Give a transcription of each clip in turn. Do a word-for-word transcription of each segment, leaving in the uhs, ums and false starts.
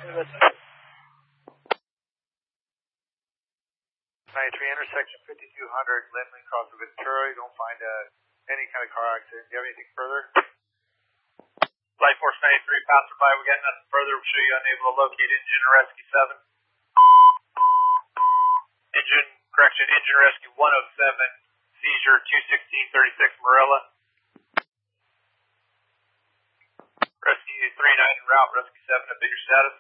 ninety-three, intersection fifty-two hundred, Lindley, cross of Ventura. You don't find uh, any kind of car accident. Do you have anything further? Light Force ninety-three, passerby. We got nothing further. We'll show you unable to locate engine and rescue seven. Engine, correction, engine rescue one oh seven, seizure two sixteen thirty-six Morella. Rescue three nine en route, rescue seven, update your status.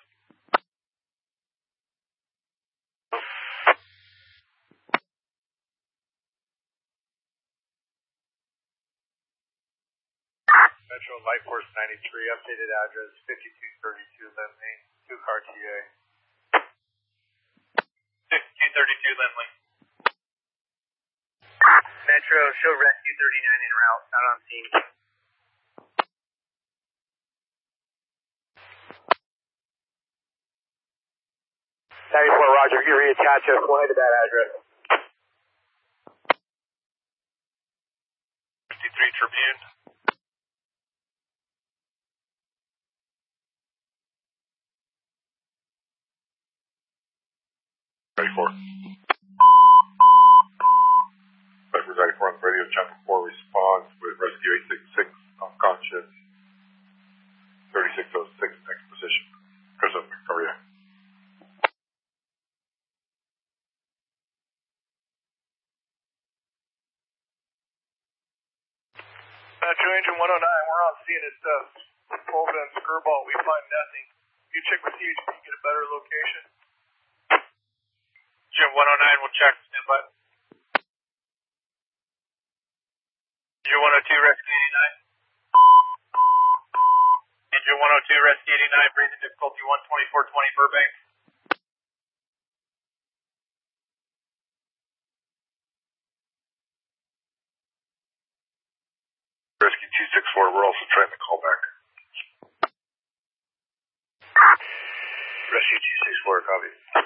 Metro Light Force ninety-three, updated address fifty-two thirty-two Lindley, two car T A. fifty-two thirty-two Lindley. Metro, show rescue thirty-nine en route, not on scene. ninety-four, Roger, you reattach us, we'll head to that address. fifty-three Tribune. ninety-four. Cypress ninety-four on the radio, chapter four responds with rescue eight six six, unconscious, thirty-six oh six, next position. Chris, how are you? Metro Engine one oh nine, we're on scene at uh, Fulton and Skirball. We find nothing. You check with C H P, get a better location. Engine one oh nine, we'll check. Stand by. Engine one oh two, rescue eighty-nine. Engine one oh two, rescue eighty-nine, breathing difficulty one twenty-four twenty Burbank. Rescue two six four, we're also trying to call back. Rescue two six four, copy.